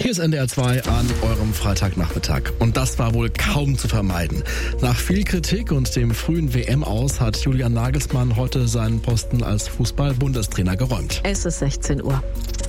Hier ist NDR 2 an eurem Freitagnachmittag. Und das war wohl kaum zu vermeiden. Nach viel Kritik und dem frühen WM-Aus hat Julian Nagelsmann heute seinen Posten als Fußball-Bundestrainer geräumt. Es ist 16 Uhr.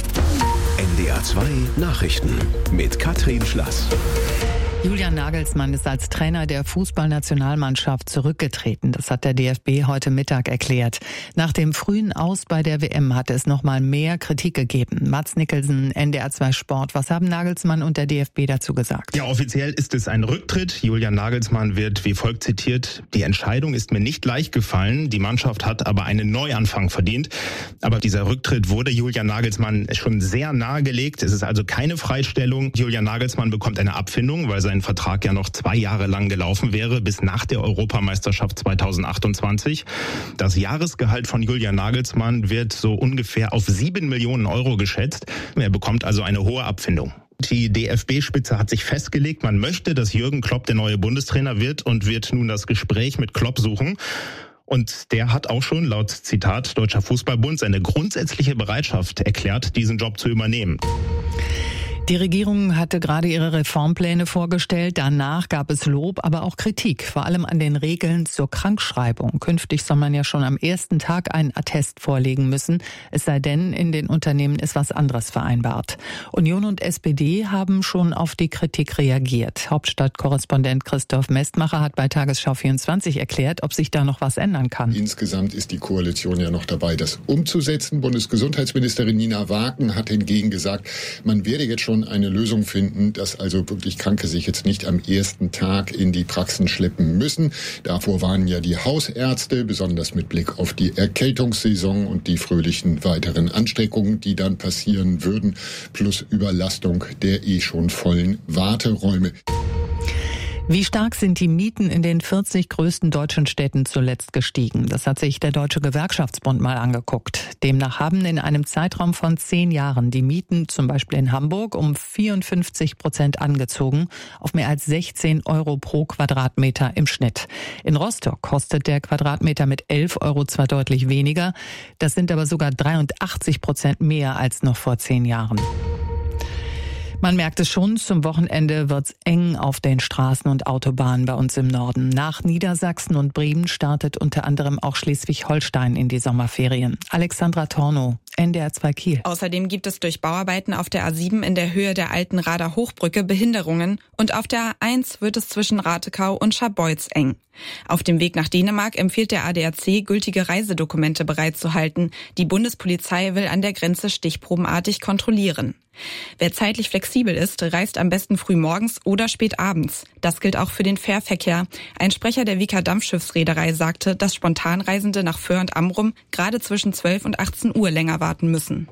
NDR 2 Nachrichten mit Katrin Schlass. Julian Nagelsmann ist als Trainer der Fußballnationalmannschaft zurückgetreten. Das hat der DFB heute Mittag erklärt. Nach dem frühen Aus bei der WM hatte es noch mal mehr Kritik gegeben. Mats Nicholson, NDR 2 Sport. Was haben Nagelsmann und der DFB dazu gesagt? Ja, offiziell ist es ein Rücktritt. Julian Nagelsmann wird wie folgt zitiert: Die Entscheidung ist mir nicht leicht gefallen. Die Mannschaft hat aber einen Neuanfang verdient. Aber dieser Rücktritt wurde Julian Nagelsmann schon sehr nahegelegt. Es ist also keine Freistellung. Julian Nagelsmann bekommt eine Abfindung, weil sein Vertrag ja noch 2 Jahre lang gelaufen wäre, bis nach der Europameisterschaft 2028. Das Jahresgehalt von Julian Nagelsmann wird so ungefähr auf 7 Millionen Euro geschätzt. Er bekommt also eine hohe Abfindung. Die DFB-Spitze hat sich festgelegt, man möchte, dass Jürgen Klopp der neue Bundestrainer wird und wird nun das Gespräch mit Klopp suchen. Und der hat auch schon, laut Zitat Deutscher Fußballbund, seine grundsätzliche Bereitschaft erklärt, diesen Job zu übernehmen. Die Regierung hatte gerade ihre Reformpläne vorgestellt. Danach gab es Lob, aber auch Kritik, vor allem an den Regeln zur Krankschreibung. Künftig soll man ja schon am ersten Tag einen Attest vorlegen müssen, es sei denn, in den Unternehmen ist was anderes vereinbart. Union und SPD haben schon auf die Kritik reagiert. Hauptstadtkorrespondent Christoph Mestmacher hat bei Tagesschau 24 erklärt, ob sich da noch was ändern kann. Insgesamt ist die Koalition ja noch dabei, das umzusetzen. Bundesgesundheitsministerin Nina Wagen hat hingegen gesagt, man werde jetzt schon eine Lösung finden, dass also wirklich Kranke sich jetzt nicht am ersten Tag in die Praxen schleppen müssen. Davor warnen ja die Hausärzte, besonders mit Blick auf die Erkältungssaison und die fröhlichen weiteren Ansteckungen, die dann passieren würden, plus Überlastung der schon vollen Warteräume. Wie stark sind die Mieten in den 40 größten deutschen Städten zuletzt gestiegen? Das hat sich der Deutsche Gewerkschaftsbund mal angeguckt. Demnach haben in einem Zeitraum von 10 Jahren die Mieten zum Beispiel in Hamburg um 54% angezogen, auf mehr als 16 Euro pro Quadratmeter im Schnitt. In Rostock kostet der Quadratmeter mit 11 Euro zwar deutlich weniger, das sind aber sogar 83% mehr als noch vor 10 Jahren. Man merkt es schon, zum Wochenende wird's eng auf den Straßen und Autobahnen bei uns im Norden. Nach Niedersachsen und Bremen startet unter anderem auch Schleswig-Holstein in die Sommerferien. Alexandra Tornow, NDR 2 Kiel. Außerdem gibt es durch Bauarbeiten auf der A7 in der Höhe der alten Rader Hochbrücke Behinderungen und auf der A1 wird es zwischen Ratekau und Scharbeutz eng. Auf dem Weg nach Dänemark empfiehlt der ADAC, gültige Reisedokumente bereitzuhalten. Die Bundespolizei will an der Grenze stichprobenartig kontrollieren. Wer zeitlich flexibel ist, reist am besten früh morgens oder spät abends. Das gilt auch für den Fährverkehr. Ein Sprecher der Wieker Dampfschiffsreederei sagte, dass Spontanreisende nach Föhr und Amrum gerade zwischen 12 und 18 Uhr länger warten müssen.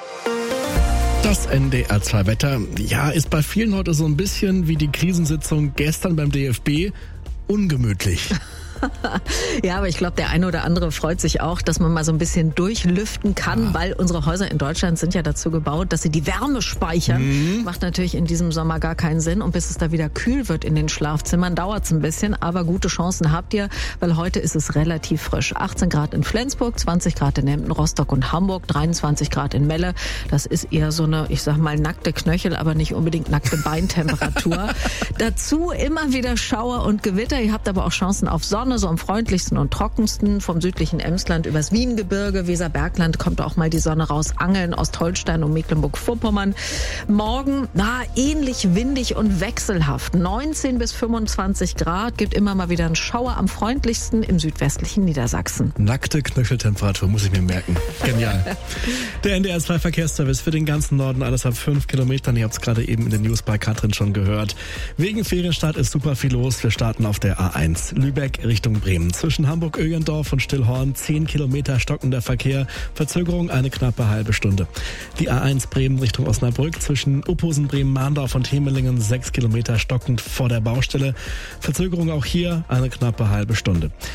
Das NDR 2 Wetter, ja, ist bei vielen heute so ein bisschen wie die Krisensitzung gestern beim DFB, ungemütlich. Ja, aber ich glaube, der eine oder andere freut sich auch, dass man mal so ein bisschen durchlüften kann, weil unsere Häuser in Deutschland sind ja dazu gebaut, dass sie die Wärme speichern. Macht natürlich in diesem Sommer gar keinen Sinn. Und bis es da wieder kühl wird in den Schlafzimmern, dauert es ein bisschen. Aber gute Chancen habt ihr, weil heute ist es relativ frisch. 18 Grad in Flensburg, 20 Grad in Emden, Rostock und Hamburg, 23 Grad in Melle. Das ist eher so eine, ich sag mal, nackte Knöchel, aber nicht unbedingt nackte Beintemperatur. Dazu immer wieder Schauer und Gewitter. Ihr habt aber auch Chancen auf Sonne, so am freundlichsten und trockensten vom südlichen Emsland übers Wiengebirge, Weserbergland kommt auch mal die Sonne raus, Angeln, Ostholstein und Mecklenburg-Vorpommern. Morgen, ähnlich windig und wechselhaft. 19 bis 25 Grad, gibt immer mal wieder einen Schauer, am freundlichsten im südwestlichen Niedersachsen. Nackte Knöcheltemperatur, muss ich mir merken. Genial. Der NDR 2 Verkehrsservice für den ganzen Norden, alles ab 5 Kilometern. Ihr habt es gerade eben in den News bei Katrin schon gehört. Wegen Ferienstart ist super viel los. Wir starten auf der A1 Lübeck Richtung Bremen. Zwischen Hamburg-Ögendorf und Stillhorn 10 Kilometer stockender Verkehr. Verzögerung eine knappe halbe Stunde. Die A1 Bremen Richtung Osnabrück zwischen Uphusen, Bremen, Mahndorf und Hemelingen 6 Kilometer stockend vor der Baustelle. Verzögerung auch hier eine knappe halbe Stunde.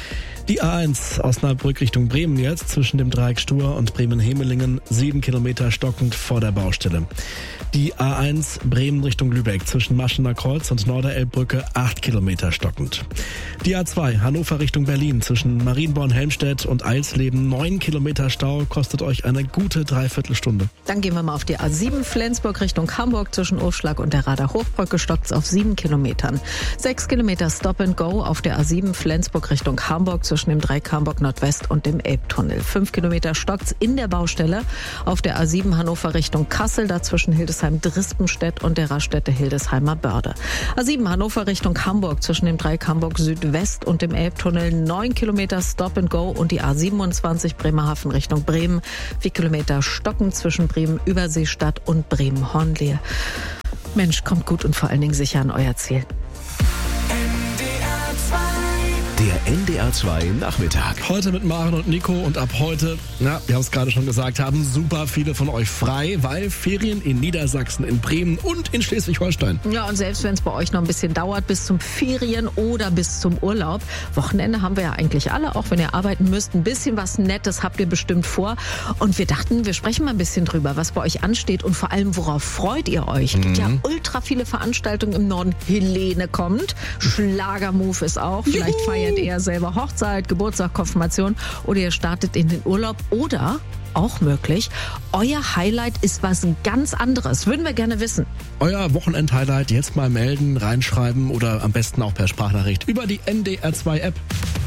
Die A1 Osnabrück Richtung Bremen jetzt zwischen dem Dreieck Stur und Bremen-Hemelingen 7 Kilometer stockend vor der Baustelle. Die A1 Bremen Richtung Lübeck zwischen Maschener Kreuz und Norderelbbrücke 8 Kilometer stockend. Die A2 Hannover Richtung Berlin zwischen Marienborn-Helmstedt und Eilsleben 9 Kilometer Stau, kostet euch eine gute Dreiviertelstunde. Dann gehen wir mal auf die A7 Flensburg Richtung Hamburg zwischen Urschlag und der Rader Hochbrücke, stockt's auf 7 Kilometern. 6 Kilometer Stop and Go auf der A7 Flensburg Richtung Hamburg zwischen dem Dreieck Hamburg Nordwest und dem Elbtunnel. 5 Kilometer stockt's in der Baustelle auf der A7 Hannover Richtung Kassel, dazwischen Hildesheim-Drispenstedt und der Raststätte Hildesheimer Börde. A7 Hannover Richtung Hamburg zwischen dem Dreieck Hamburg Südwest und dem Elbtunnel 9 Kilometer Stop and Go und die A27 Bremerhaven Richtung Bremen 4 Kilometer stocken zwischen Bremen Überseestadt und Bremen Hornlehe. Mensch, kommt gut und vor allen Dingen sicher an euer Ziel. Der NDR 2 Nachmittag. Heute mit Maren und Nico und ab heute, wir haben es gerade schon gesagt, haben super viele von euch frei, weil Ferien in Niedersachsen, in Bremen und in Schleswig-Holstein. Ja, und selbst wenn es bei euch noch ein bisschen dauert bis zum Ferien oder bis zum Urlaub, Wochenende haben wir ja eigentlich alle, auch wenn ihr arbeiten müsst. Ein bisschen was Nettes habt ihr bestimmt vor. Und wir dachten, wir sprechen mal ein bisschen drüber, was bei euch ansteht und vor allem, worauf freut ihr euch? Es gibt ja ultra viele Veranstaltungen im Norden. Helene kommt, Schlagermove ist auch, vielleicht feiert ihr selber Hochzeit, Geburtstag, Konfirmation oder ihr startet in den Urlaub oder auch möglich, euer Highlight ist was ganz anderes. Würden wir gerne wissen. Euer Wochenend-Highlight jetzt mal melden, reinschreiben oder am besten auch per Sprachnachricht über die NDR 2 App.